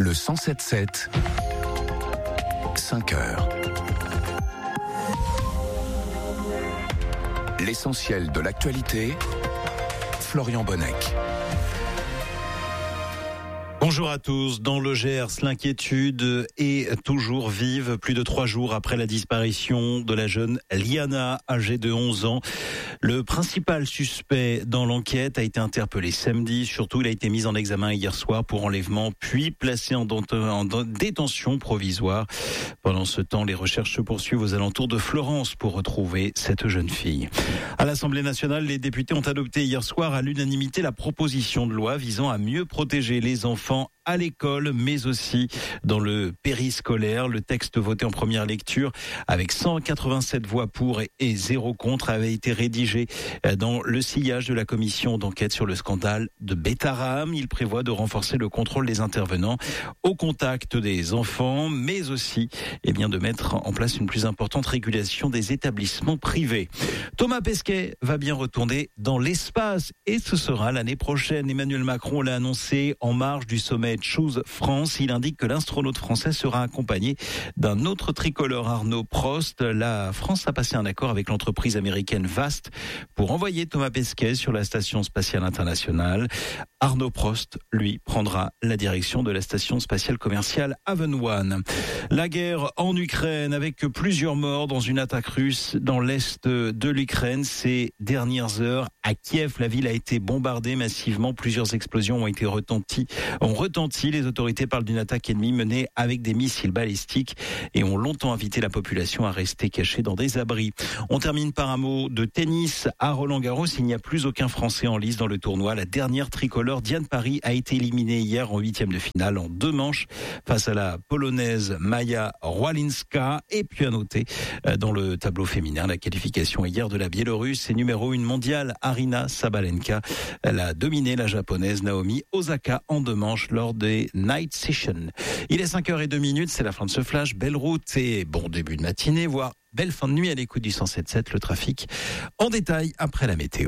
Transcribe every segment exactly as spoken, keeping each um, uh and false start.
Le cent sept sept, cinq heures. L'essentiel de l'actualité, Florian Bonnec. Bonjour à tous. Dans le Gers, l'inquiétude est toujours vive, plus de trois jours après la disparition de la jeune Liana, âgée de onze ans. Le principal suspect dans l'enquête a été interpellé samedi. Surtout, il a été mis en examen hier soir pour enlèvement, puis placé en, en détention provisoire. Pendant ce temps, les recherches se poursuivent aux alentours de Florence pour retrouver cette jeune fille. À l'Assemblée nationale, les députés ont adopté hier soir à l'unanimité la proposition de loi visant à mieux protéger les enfants à l'école, mais aussi dans le périscolaire. Le texte voté en première lecture avec cent quatre-vingt-sept voix pour et zéro contre avait été rédigé dans le sillage de la commission d'enquête sur le scandale de Betaram. Il prévoit de renforcer le contrôle des intervenants au contact des enfants, mais aussi eh bien, de mettre en place une plus importante régulation des établissements privés. Thomas Pesquet va bien retourner dans l'espace et ce sera l'année prochaine. Emmanuel Macron l'a annoncé en marge du sommet Choose France. Il indique que l'astronaute français sera accompagné d'un autre tricolore, Arnaud Prost. La France a passé un accord avec l'entreprise américaine Vast pour envoyer Thomas Pesquet sur la station spatiale internationale. Arnaud Prost, lui, prendra la direction de la station spatiale commerciale Haven-One. La guerre en Ukraine avec plusieurs morts dans une attaque russe dans l'est de l'Ukraine ces dernières heures. À Kiev, la ville a été bombardée massivement. Plusieurs explosions ont été retenties, ont retenti. Les autorités parlent d'une attaque ennemie menée avec des missiles balistiques et ont longtemps invité la population à rester cachée dans des abris. On termine par un mot de tennis. À Roland-Garros, il n'y a plus aucun Français en lice dans le tournoi. La dernière tricolore, Diane Paris, a été éliminée hier en huitième de finale en deux manches face à la Polonaise Maja Rolinska. Et puis à noter dans le tableau féminin, la qualification hier de la Biélorusse et numéro une mondiale Aryna Sabalenka. Elle a dominé la Japonaise Naomi Osaka en deux manches lors des Night Sessions. Il est cinq heures zéro deux minutes, c'est la fin de ce flash. Belle route et bon début de matinée, voire belle fin de nuit à l'écoute du cent sept sept. Le trafic en détail après la météo.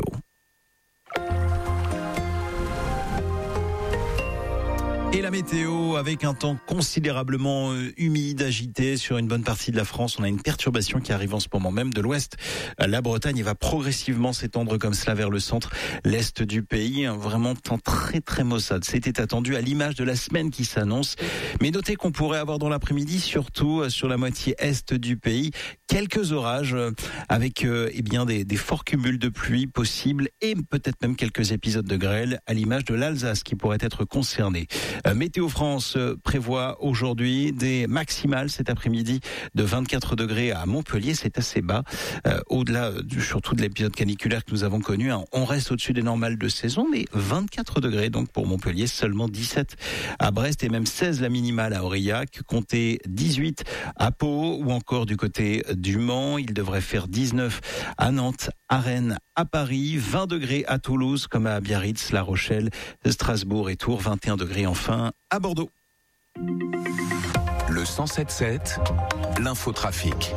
Et la météo avec un temps considérablement humide, agité sur une bonne partie de la France. On a une perturbation qui arrive en ce moment même de l'ouest. La Bretagne va progressivement s'étendre comme cela vers le centre, l'est du pays. Un vraiment temps très très maussade. C'était attendu à l'image de la semaine qui s'annonce. Mais notez qu'on pourrait avoir dans l'après-midi, surtout sur la moitié est du pays, quelques orages avec euh, eh bien des, des forts cumuls de pluie possibles et peut-être même quelques épisodes de grêle à l'image de l'Alsace qui pourrait être concernée. Euh, Météo France euh, prévoit aujourd'hui des maximales cet après-midi de vingt-quatre degrés à Montpellier, c'est assez bas. Euh, au-delà du, surtout de l'épisode caniculaire que nous avons connu, hein, on reste au-dessus des normales de saison, mais vingt-quatre degrés donc pour Montpellier, seulement dix-sept à Brest et même seize la minimale à Aurillac, comptez dix-huit à Pau ou encore du côté du Mans. Il devrait faire dix-neuf à Nantes, à Rennes, à Paris, vingt degrés à Toulouse comme à Biarritz, La Rochelle, Strasbourg et Tours, vingt et un degrés enfin à Bordeaux. Le cent sept sept, l'infotrafic.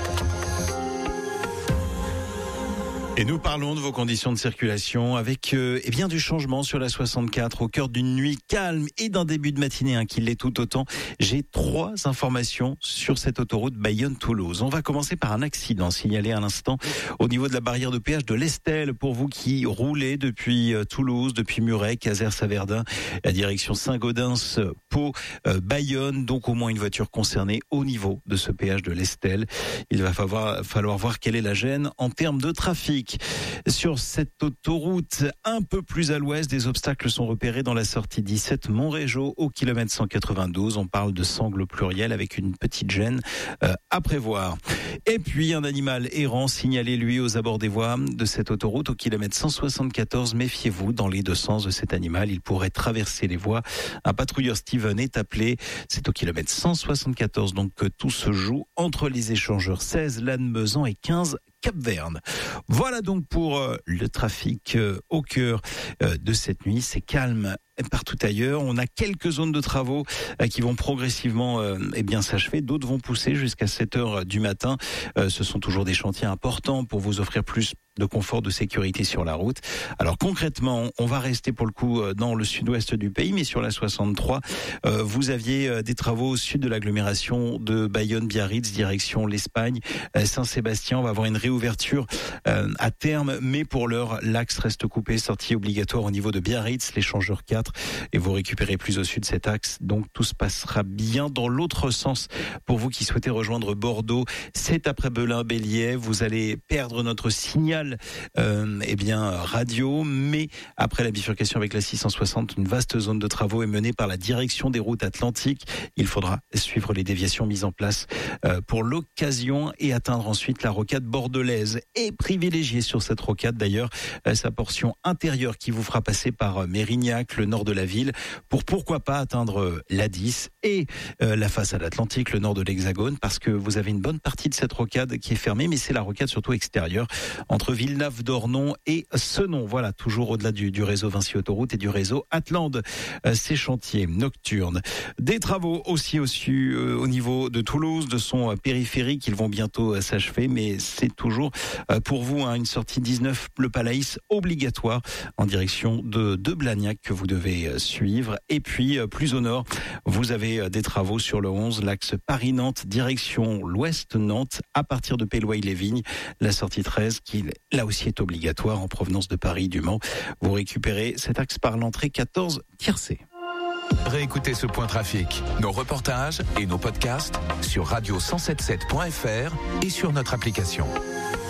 Et nous parlons de vos conditions de circulation avec euh, eh bien du changement sur la soixante-quatre au cœur d'une nuit calme et d'un début de matinée hein, qui l'est tout autant. J'ai trois informations sur cette autoroute Bayonne-Toulouse. On va commencer par un accident signalé à l'instant au niveau de la barrière de péage de l'Estelle pour vous qui roulez depuis euh, Toulouse, depuis Muret, Caser-Saverdin, la direction Saint-Gaudens, Pau, euh, Bayonne. Donc au moins une voiture concernée au niveau de ce péage de l'Estelle. Il va falloir, falloir voir quelle est la gêne en termes de trafic. Sur cette autoroute un peu plus à l'ouest, des obstacles sont repérés dans la sortie dix-sept Montrégeau au kilomètre cent quatre-vingt-douze. On parle de sangle au pluriel avec une petite gêne euh, à prévoir. Et puis un animal errant signalé lui aux abords des voies de cette autoroute au kilomètre cent soixante-quatorze. Méfiez-vous dans les deux sens de cet animal. Il pourrait traverser les voies. Un patrouilleur Steven est appelé. C'est au kilomètre cent soixante-quatorze donc que tout se joue entre les échangeurs seize Lannemezan et quinze Cap-Verne. Voilà donc pour euh, le trafic euh, au cœur euh, de cette nuit. C'est calme partout ailleurs. On a quelques zones de travaux qui vont progressivement euh, eh bien s'achever. D'autres vont pousser jusqu'à sept heures du matin. Euh, ce sont toujours des chantiers importants pour vous offrir plus de confort, de sécurité sur la route. Alors concrètement, on va rester pour le coup dans le sud-ouest du pays, mais sur la soixante-trois, euh, vous aviez des travaux au sud de l'agglomération de Bayonne-Biarritz, direction l'Espagne, euh, Saint-Sébastien. On va avoir une réouverture euh, à terme, mais pour l'heure, l'axe reste coupé, sortie obligatoire au niveau de Biarritz, l'échangeur quatre, et vous récupérez plus au sud cet axe. Donc tout se passera bien dans l'autre sens pour vous qui souhaitez rejoindre Bordeaux. C'est après Belin-Bélier, vous allez perdre notre signal Euh, eh bien radio, mais après la bifurcation avec la six cent soixante, une vaste zone de travaux est menée par la direction des routes atlantiques. Il faudra suivre les déviations mises en place euh, pour l'occasion et atteindre ensuite la rocade bordelaise, et privilégier sur cette rocade d'ailleurs euh, sa portion intérieure qui vous fera passer par euh, Mérignac, le nord de la ville, pour pourquoi pas atteindre euh, l'A dix et euh, la façade atlantique, le nord de l'Hexagone, parce que vous avez une bonne partie de cette rocade qui est fermée, mais c'est la rocade surtout extérieure entre Villeneuve-d'Ornon et Senon. Voilà, toujours au-delà du, du réseau Vinci Autoroute et du réseau Atlande. Euh, ces chantiers nocturnes. Des travaux aussi, aussi euh, au niveau de Toulouse, de son euh, périphérique. Ils vont bientôt euh, s'achever, mais c'est toujours euh, pour vous hein, une sortie dix-neuf Le Palaïs obligatoire en direction de, de Blagnac que vous devez euh, suivre. Et puis, euh, plus au nord, vous avez euh, des travaux sur le onze, l'axe Paris-Nantes, direction l'ouest-Nantes, à partir de Péloy-les-Vignes, la sortie treize qui là aussi est obligatoire en provenance de Paris, du Mans. Vous récupérez cet axe par l'entrée quatorze Tiercé. Réécoutez ce point trafic, nos reportages et nos podcasts sur radio cent soixante-dix-sept point f r et sur notre application.